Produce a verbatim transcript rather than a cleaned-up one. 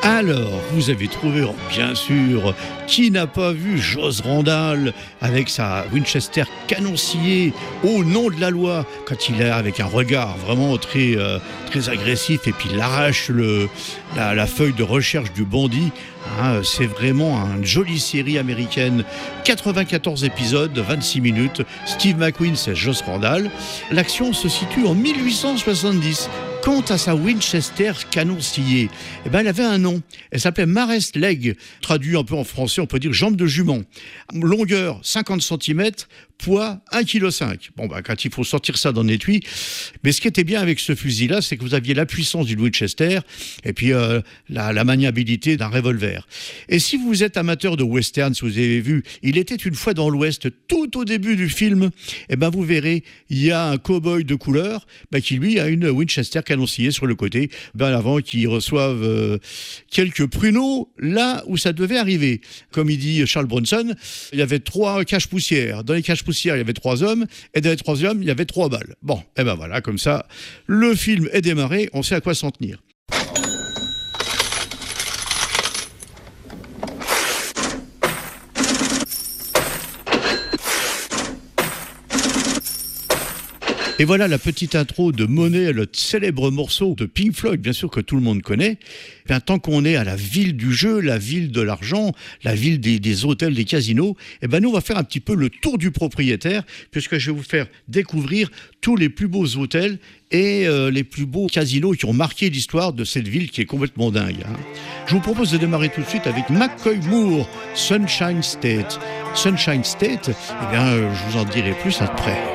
Alors, vous avez trouvé, oh, bien sûr, qui n'a pas vu Jos Randall avec sa Winchester canon scié au nom de la loi, quand il est avec un regard vraiment très, euh, très agressif et puis il arrache le, la, la feuille de recherche du bandit. Hein, c'est vraiment une jolie série américaine, quatre-vingt-quatorze épisodes, vingt-six minutes. Steve McQueen, c'est Jos Randall. L'action se situe en mille huit cent soixante-dix. Quant à sa Winchester canon scié, eh ben, elle avait un nom. Elle s'appelait Marest Leg. Traduit un peu en français, on peut dire jambe de jument. Longueur cinquante centimètres, poids un virgule cinq kilos. Bon, ben, quand il faut sortir ça d'un étui. Mais ce qui était bien avec ce fusil-là, c'est que vous aviez la puissance d'une Winchester et puis euh, la, la maniabilité d'un revolver. Et si vous êtes amateur de western, si vous avez vu, il était une fois dans l'Ouest, tout au début du film, eh ben, vous verrez, il y a un cow-boy de couleur ben, qui, lui, a une Winchester canon scié sur le côté, ben avant qu'ils reçoivent euh, quelques pruneaux là où ça devait arriver. Comme il dit Charles Bronson, il y avait trois caches-poussières. Dans les caches-poussières, il y avait trois hommes, et dans les trois hommes, il y avait trois balles. Bon, et ben voilà, comme ça, le film est démarré, on sait à quoi s'en tenir. Et voilà la petite intro de Money, le célèbre morceau de Pink Floyd, bien sûr que tout le monde connaît. Et bien, tant qu'on est à la ville du jeu, la ville de l'argent, la ville des, des hôtels, des casinos, et ben nous on va faire un petit peu le tour du propriétaire, puisque je vais vous faire découvrir tous les plus beaux hôtels et euh, les plus beaux casinos qui ont marqué l'histoire de cette ville qui est complètement dingue. Hein. Je vous propose de démarrer tout de suite avec McCoy Moore, Sunshine State. Sunshine State, eh bien, euh, je vous en dirai plus après.